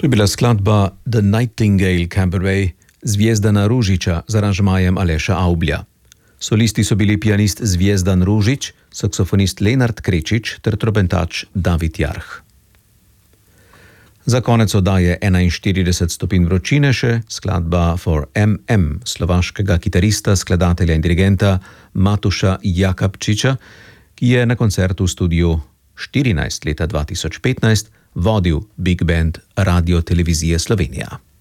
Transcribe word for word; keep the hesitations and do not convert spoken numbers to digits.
To je bila skladba The Nightingale Cabaret Zvijezdana Ružiča z aranžmajem Aleša Avblja. Solisti so bili pianist Zvijezdan Ružič, saksofonist Lenart Krečič ter trobentač David Jarh. Za konec oddaje enainštirideset stopinj vročine še skladba For M M slovaškega kitarista, skladatelja in dirigenta Matuša Jakabčiča, ki je na koncertu v studiu štirinajst leta dva tisoč petnajst vodil Big Band Radio Televizije Slovenija.